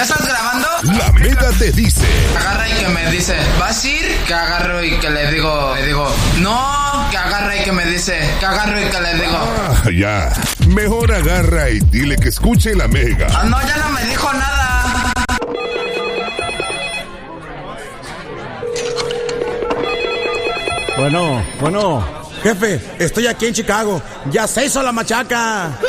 estás grabando? La Mega te dice. Agarra y que me dice, ¿vas a ir? Que agarro y que le digo, no, que agarra y que me dice, que agarro y que le digo. Ah, ya. Mejor agarra y dile que escuche la Mega. Ah, no, ya no me dijo nada. Bueno. Jefe, estoy aquí en Chicago. Ya se hizo la machaca.